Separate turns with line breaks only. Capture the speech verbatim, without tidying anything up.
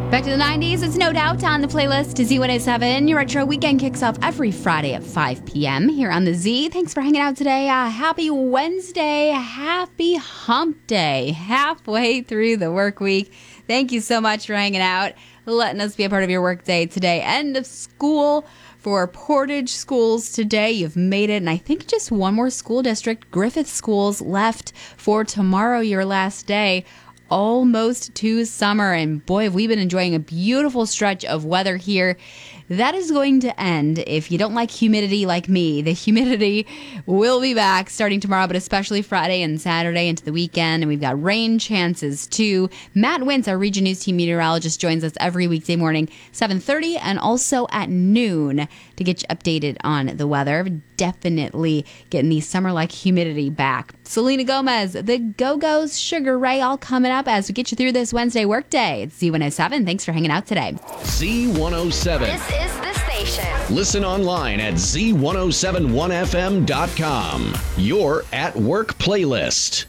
Back to the nineties, it's No Doubt on the playlist to Z one oh seven. Your retro weekend kicks off every Friday at five p.m. here on the Z. Thanks for hanging out today. Uh, happy Wednesday. Happy hump day. Halfway through the work week. Thank you so much for hanging out, letting us be a part of your work day today. End of school for Portage schools today. You've made it. And I think just one more school district, Griffith Schools, left for tomorrow, your last day. Almost to summer, and boy, have we been enjoying a beautiful stretch of weather here. That is going to end if you don't like humidity like me. The humidity will be back starting tomorrow, but especially Friday and Saturday into the weekend, and we've got rain chances too. Matt Wintz, our Region News Team meteorologist, joins us every weekday morning, seven thirty, and also at noon to get you updated on the weather. Definitely getting the summer-like humidity back. Selena Gomez, the Go-Go's, Sugar Ray, all coming up as we get you through this Wednesday workday. It's Z one oh seven. Thanks for hanging out today.
Z one oh seven.
This is the station.
Listen online at Z one oh seven one F M dot com. Your at work playlist.